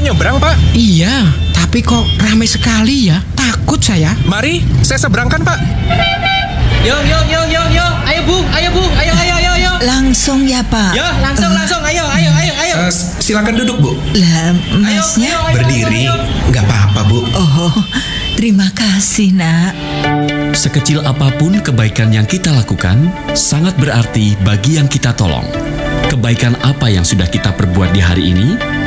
nyebrang, Pak. Iya, tapi kok ramai sekali ya? Takut saya. Mari, saya seberangkan, Pak. Yo. Ayo Bung, ayo. Langsung ya Pak? Yo, langsung. Ayo. Silakan duduk, Bu. Lah, masnya? Berdiri, nggak apa-apa, Bu. Oh, terima kasih nak. Sekecil apapun kebaikan yang kita lakukan, sangat berarti bagi yang kita tolong. Kebaikan apa yang sudah kita perbuat di hari ini?